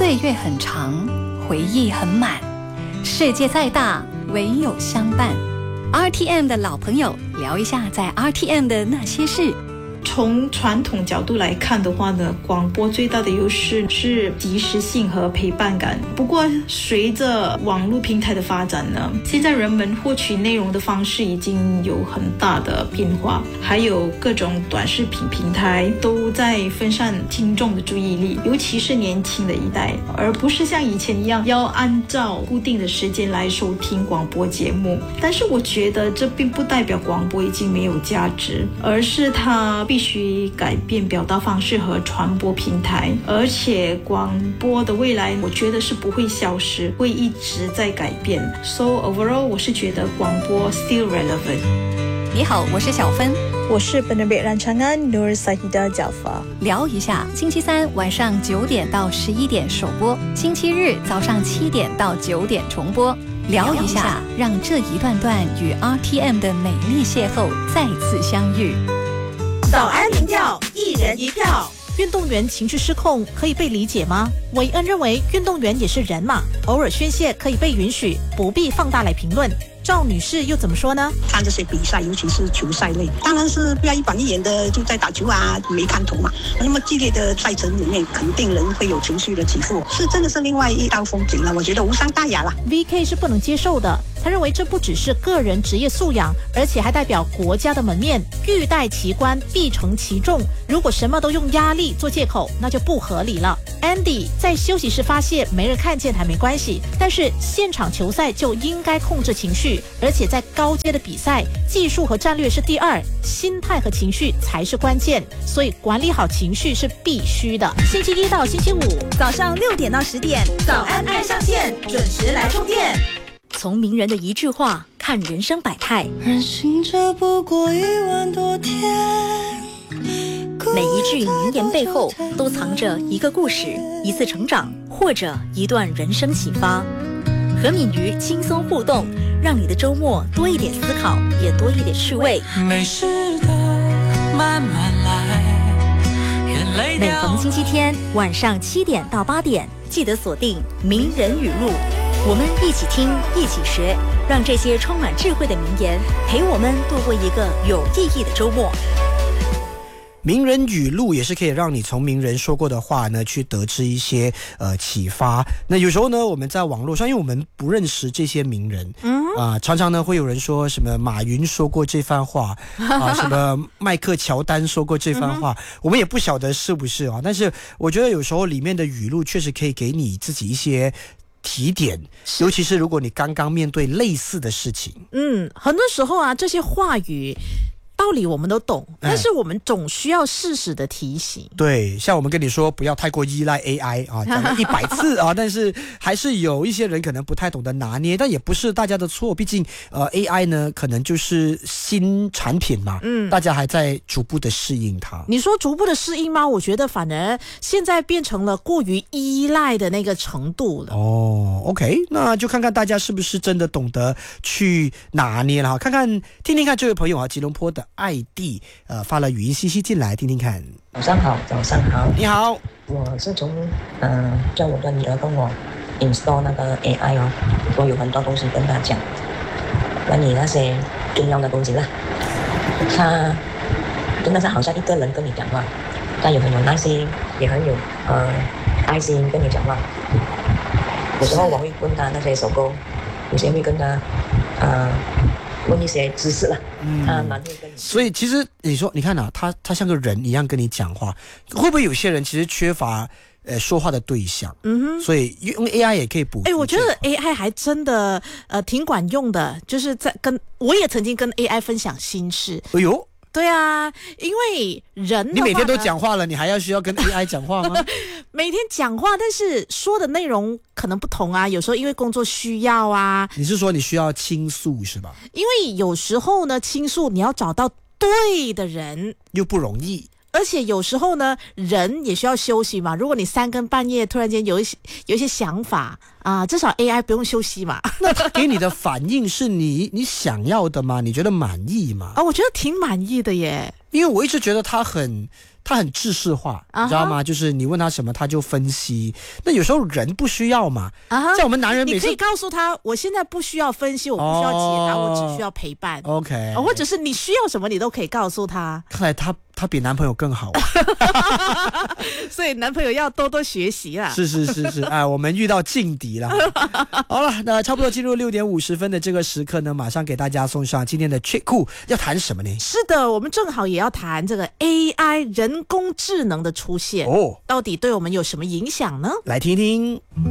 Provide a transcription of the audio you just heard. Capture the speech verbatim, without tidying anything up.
岁月很长，回忆很满，世界再大，唯有相伴。R T M 的老朋友，聊一下在 R T M 的那些事。 从传统角度来看的话呢，广播最大的优势是及时性和陪伴感。不过随着网络平台的发展呢，现在人们获取内容的方式已经有很大的变化，还有各种短视频平台都在分散听众的注意力，尤其是年轻的一代，而不是像以前一样要按照固定的时间来收听广播节目。但是我觉得这并不代表广播已经没有价值，而是它必须改变表达方式和传播平台，而且广播的未来我觉得是不会消失，会一直在改变。 So overall 我是觉得广播 still relevant。 你好，我是小芬， 我是 Penerbit Rancangan Nur Sahida Jaafar。 聊一下，星期三晚上九点到十一点首播，星期日早上七点到九点重播。聊一下，让这一段段与 R T M 的美丽邂逅再次相遇。 早安民调，一人一票。运动员情绪失控可以被理解吗？韦恩认为运动员也是人嘛，偶尔宣泄可以被允许，不必放大来评论。赵女士又怎么说呢？ 看这些比赛，尤其是球赛类，当然是不要一板一眼的就在打球啊，没看头嘛。那么激烈的赛程里面，肯定人会有情绪的起伏，是真的是另外一道风景了。我觉得无伤大雅了。 V K 是不能接受的，他认为这不只是个人职业素养，而且还代表国家的门面。欲戴其冠，必承其重。如果什么都用压力做借口，那就不合理了。Andy 在休息室发泄，没人看见还没关系，但是现场球赛就应该控制情绪，而且在高阶的比赛，技术和战略是第二，心态和情绪才是关键，所以管理好情绪是必须的。星期一到星期五早上六点到十点，早安爱上线，准时来充电。 从名人的一句话看人生百态， 人醒着不过一万多天， 每一句名言背后都藏着一个故事，一次成长，或者一段人生启发。和敏瑜轻松互动，让你的周末多一点思考，也多一点趣味。 没事的，慢慢来，眼泪每逢星期天晚上七点到八点，记得锁定名人语录，我们一起听，一起学，让这些充满智慧的名言陪我们度过一个有意义的周末。 名人语录也是可以让你从名人说过的话呢，去得知一些呃启发。那有时候呢，我们在网络上，因为我们不认识这些名人，嗯啊、呃，常常呢会有人说什么马云说过这番话啊、呃，什么麦克乔丹说过这番话，我们也不晓得是不是啊。但是我觉得有时候里面的语录确实可以给你自己一些提点，尤其是如果你刚刚面对类似的事情。 嗯，很多时候啊，这些话语道理我们都懂，但是我们总需要适时的提醒。 对，像我们跟你说不要太过依赖 A I 啊，讲了一百次啊，但是还是有一些人可能不太懂得拿捏，但也不是大家的错，毕竟呃 A I 呢可能就是新产品嘛，嗯，大家还在逐步的适应它。 你说逐步的适应吗？我觉得反而现在变成了过于依赖的那个程度了。 哦 ，OK， 那就看看大家是不是真的懂得去拿捏了哈，看看听听看这位朋友啊，吉隆坡的爱弟呃发了语音信息进来，听听看。 早上好，早上好， 你好， 我是从呃叫我的女儿跟我 install 那个 A I 哦，我有很多东西跟她讲，关于那些重要的东西啦，她真的是好像一个人跟你讲话，她有很有耐心，也很有呃爱心跟你讲话。有时候我会问她那些手工，有些会跟她呃问一些知识了，嗯，他蛮会跟你。 所以其实你说，你看啊，他他像个人一样跟你讲话，会不会有些人其实缺乏呃说话的对象？嗯哼，所以用 A I 也可以补。 哎，我觉得 A I 还真的呃挺管用的，就是在跟我也曾经跟 A I 分享心事。 哎呦。 对啊，因为人你每天都讲话了，你还要需要跟 A I 讲话吗？ 每天讲话，但是说的内容可能不同啊。有时候因为工作需要啊。 你是说你需要倾诉是吧？ 因为有时候呢，倾诉你要找到对的人又不容易。 而且有时候呢，人也需要休息嘛。如果你三更半夜突然间有一些有一些想法啊，至少 A I 不用休息嘛。 那他给你的反应是你你想要的吗？你觉得满意吗？ 啊，我觉得挺满意的耶。 因为我一直觉得他很他很制式化， 啊、 你知道吗？就是你问他什么，他就分析。那有时候人不需要嘛， 啊、 像我们男人每次， 你可以告诉他，我现在不需要分析，我不需要解答， 哦、 我只需要陪伴。 OK，、 哦、或者是你需要什么，你都可以告诉他。 看来他他比男朋友更好， 所以男朋友要多多学习啦。 是是是是，哎，我们遇到劲敌了。好了，那差不多进入六点五十分的这个时刻呢，马上给大家送上今天的 Chick Cool， 要谈什么呢？ 是的，我们正好也要谈这个 A I 人工智能的出现， 哦， 到底对我们有什么影响呢？ 来听听。